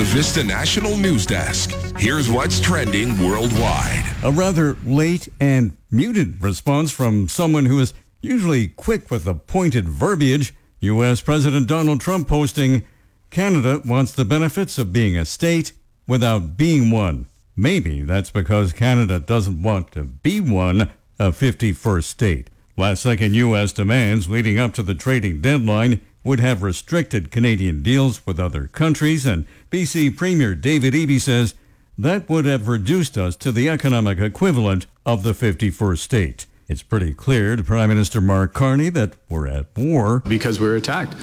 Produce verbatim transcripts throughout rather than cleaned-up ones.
the Vista National News Desk. Here's what's trending worldwide. A rather late and muted response from someone who is usually quick with the pointed verbiage. U S. President Donald Trump posting, Canada wants the benefits of being a state without being one. Maybe that's because Canada doesn't want to be one, a fifty-first state. Last-second U S demands leading up to the trading deadline would have restricted Canadian deals with other countries, and B C Premier David Eby says that would have reduced us to the economic equivalent of the fifty-first state. It's pretty clear to Prime Minister Mark Carney that we're at war. Because we're attacked.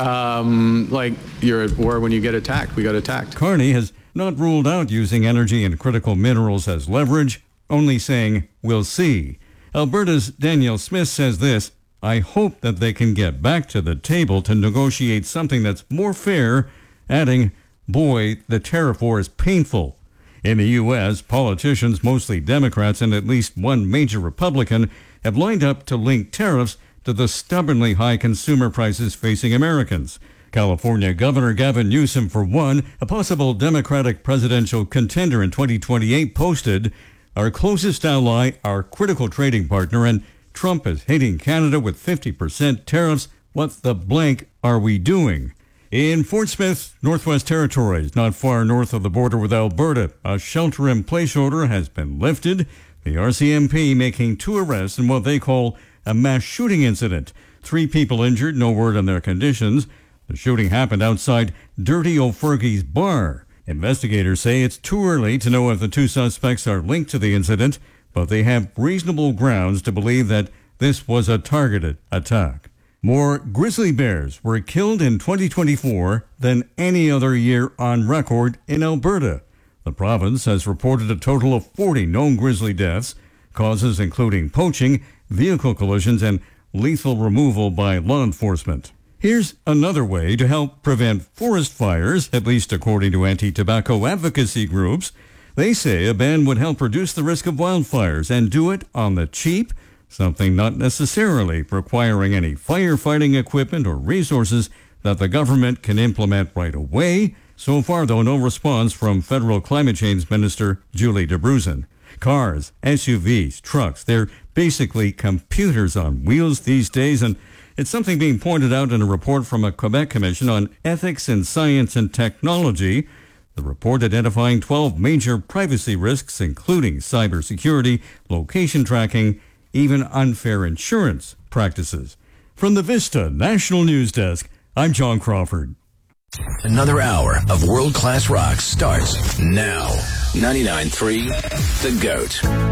Um, like, you're at war when you get attacked. We got attacked. Carney has not ruled out using energy and critical minerals as leverage, only saying, we'll see. Alberta's Danielle Smith says this, I hope that they can get back to the table to negotiate something that's more fair, adding, boy, the tariff war is painful. In the U S, politicians, mostly Democrats and at least one major Republican, have lined up to link tariffs to the stubbornly high consumer prices facing Americans. California Governor Gavin Newsom, for one, a possible Democratic presidential contender in twenty twenty-eight, posted, our closest ally, our critical trading partner, and Trump is hitting Canada with fifty percent tariffs. What the blank are we doing? In Fort Smith, Northwest Territories, not far north of the border with Alberta, a shelter-in-place order has been lifted. The R C M P making two arrests in what they call a mass shooting incident. Three people injured, no word on their conditions. The shooting happened outside Dirty O'Fergie's bar. Investigators say it's too early to know if the two suspects are linked to the incident, but they have reasonable grounds to believe that this was a targeted attack. More grizzly bears were killed in twenty twenty-four than any other year on record in Alberta. The province has reported a total of forty known grizzly deaths, causes including poaching, vehicle collisions, and lethal removal by law enforcement. Here's another way to help prevent forest fires, at least according to anti-tobacco advocacy groups. They say a ban would help reduce the risk of wildfires and do it on the cheap, something not necessarily requiring any firefighting equipment or resources that the government can implement right away. So far, though, no response from federal climate change minister Julie DeBruzen. Cars, S U Vs, trucks, they're basically computers on wheels these days, and it's something being pointed out in a report from a Quebec Commission on Ethics in Science and Technology. The report identifying twelve major privacy risks, including cybersecurity, location tracking, even unfair insurance practices. From the Vista National News Desk, I'm John Crawford. Another hour of world-class rock starts now. ninety-nine point three The Goat.